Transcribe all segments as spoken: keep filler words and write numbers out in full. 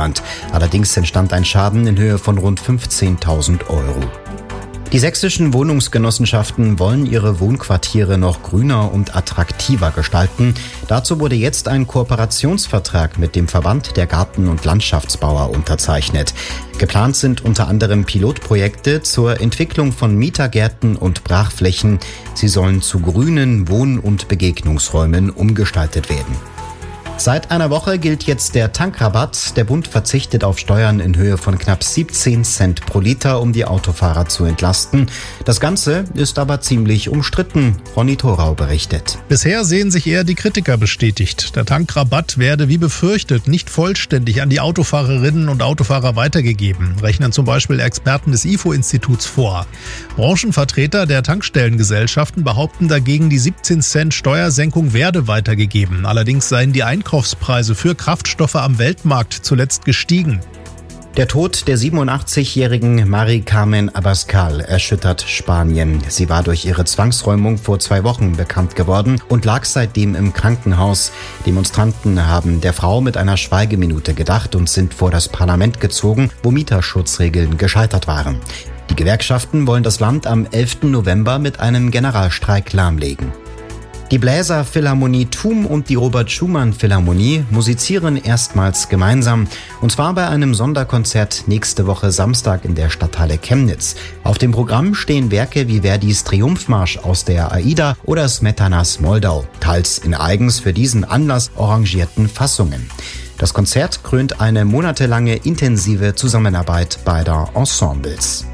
geplant. Allerdings entstand ein Schaden in Höhe von rund fünfzehntausend Euro. Die sächsischen Wohnungsgenossenschaften wollen ihre Wohnquartiere noch grüner und attraktiver gestalten. Dazu wurde jetzt ein Kooperationsvertrag mit dem Verband der Garten- und Landschaftsbauer unterzeichnet. Geplant sind unter anderem Pilotprojekte zur Entwicklung von Mietergärten und Brachflächen. Sie sollen zu grünen Wohn- und Begegnungsräumen umgestaltet werden. Seit einer Woche gilt jetzt der Tankrabatt. Der Bund verzichtet auf Steuern in Höhe von knapp siebzehn Cent pro Liter, um die Autofahrer zu entlasten. Das Ganze ist aber ziemlich umstritten. Ronny Thorau berichtet. Bisher sehen sich eher die Kritiker bestätigt. Der Tankrabatt werde wie befürchtet nicht vollständig an die Autofahrerinnen und Autofahrer weitergegeben, rechnen zum Beispiel Experten des I F O-Instituts vor. Branchenvertreter der Tankstellengesellschaften behaupten dagegen, die siebzehn Cent Steuersenkung werde weitergegeben. Allerdings seien die Einkaufspreise für Kraftstoffe am Weltmarkt zuletzt gestiegen. Der Tod der siebenundachtzigjährigen Mari Carmen Abascal erschüttert Spanien. Sie war durch ihre Zwangsräumung vor zwei Wochen bekannt geworden und lag seitdem im Krankenhaus. Demonstranten haben der Frau mit einer Schweigeminute gedacht und sind vor das Parlament gezogen, wo Mieterschutzregeln gescheitert waren. Die Gewerkschaften wollen das Land am elften November mit einem Generalstreik lahmlegen. Die Bläser Philharmonie Thum und die Robert Schumann Philharmonie musizieren erstmals gemeinsam, und zwar bei einem Sonderkonzert nächste Woche Samstag in der Stadthalle Chemnitz. Auf dem Programm stehen Werke wie Verdis Triumphmarsch aus der Aida oder Smetanas Moldau, teils in eigens für diesen Anlass arrangierten Fassungen. Das Konzert krönt eine monatelange intensive Zusammenarbeit beider Ensembles.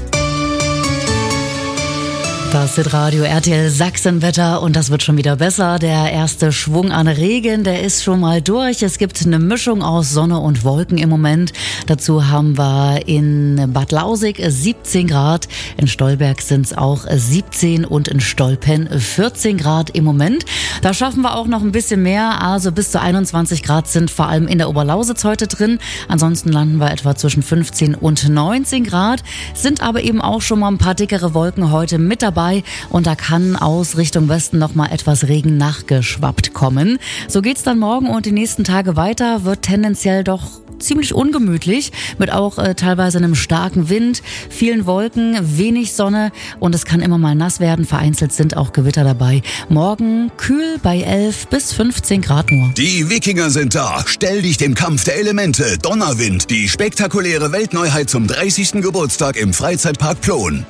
Das ist Radio R T L Sachsenwetter und das wird schon wieder besser. Der erste Schwung an Regen, der ist schon mal durch. Es gibt eine Mischung aus Sonne und Wolken im Moment. Dazu haben wir in Bad Lausig siebzehn Grad, in Stolberg sind es auch siebzehn und in Stolpen vierzehn Grad im Moment. Da schaffen wir auch noch ein bisschen mehr, also bis zu einundzwanzig Grad sind vor allem in der Oberlausitz heute drin. Ansonsten landen wir etwa zwischen fünfzehn und neunzehn Grad, sind aber eben auch schon mal ein paar dickere Wolken heute mit dabei. Und da kann aus Richtung Westen noch mal etwas Regen nachgeschwappt kommen. So geht's dann morgen und die nächsten Tage weiter, wird tendenziell doch ziemlich ungemütlich, mit auch äh, teilweise einem starken Wind, vielen Wolken, wenig Sonne und es kann immer mal nass werden. Vereinzelt sind auch Gewitter dabei. Morgen kühl bei elf bis fünfzehn Grad nur. Die Wikinger sind da. Stell dich dem Kampf der Elemente. Donnerwind, die spektakuläre Weltneuheit zum dreißigsten Geburtstag im Freizeitpark Plon.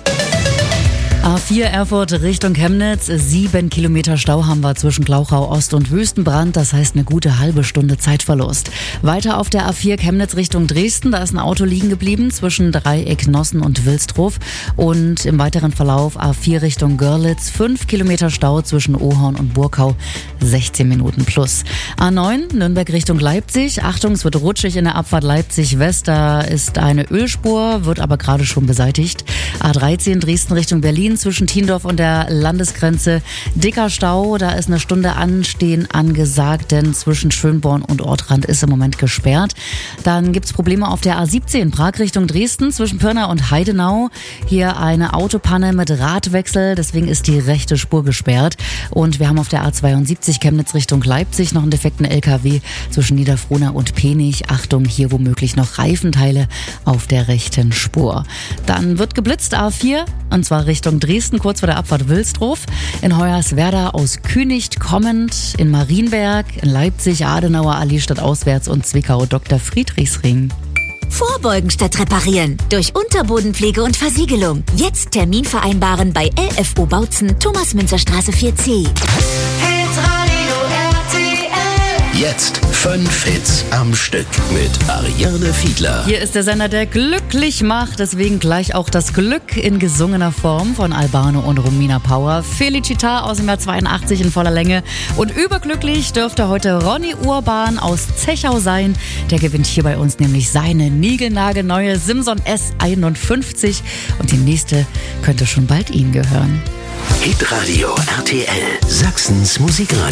A vier Erfurt Richtung Chemnitz, sieben Kilometer Stau haben wir zwischen Glauchau Ost und Wüstenbrand, das heißt eine gute halbe Stunde Zeitverlust. Weiter auf der A vier Chemnitz Richtung Dresden, da ist ein Auto liegen geblieben zwischen Dreieck Nossen und Wilsdruf und im weiteren Verlauf A vier Richtung Görlitz, fünf Kilometer Stau zwischen Ohorn und Burkau, sechzehn Minuten plus. A neun Nürnberg Richtung Leipzig, Achtung, es wird rutschig in der Abfahrt Leipzig West, da ist eine Ölspur, wird aber gerade schon beseitigt. A dreizehn Dresden Richtung Berlin, zwischen Tiendorf und der Landesgrenze dicker Stau, da ist eine Stunde Anstehen angesagt, denn zwischen Schönborn und Ortrand ist im Moment gesperrt. Dann gibt's Probleme auf der A siebzehn Prag Richtung Dresden zwischen Pirna und Heidenau. Hier eine Autopanne mit Radwechsel, deswegen ist die rechte Spur gesperrt. Und wir haben auf der A zweiundsiebzig Chemnitz Richtung Leipzig noch einen defekten L K W zwischen Niederfrohna und Penich. Achtung, hier womöglich noch Reifenteile auf der rechten Spur. Dann wird geblitzt A vier und zwar Richtung Dresden, kurz vor der Abfahrt Wilsdruf, in Hoyerswerda aus Künicht kommend, in Marienberg, in Leipzig, Adenauer Allee stadtauswärts und Zwickau Doktor Friedrichsring. Vorbeugen statt reparieren. Durch Unterbodenpflege und Versiegelung. Jetzt Termin vereinbaren bei L F O Bautzen, Thomas-Münzer-Straße vier C. Jetzt fünf Hits am Stück mit Ariane Fiedler. Hier ist der Sender, der glücklich macht. Deswegen gleich auch das Glück in gesungener Form von Albano und Romina Power. Felicita aus dem Jahr zweiundachtzig in voller Länge. Und überglücklich dürfte heute Ronny Urban aus Zechau sein. Der gewinnt hier bei uns nämlich seine niegelnagelneue Simson S einundfünfzig. Und die nächste könnte schon bald Ihnen gehören. Hitradio R T L, Sachsens Musikradio.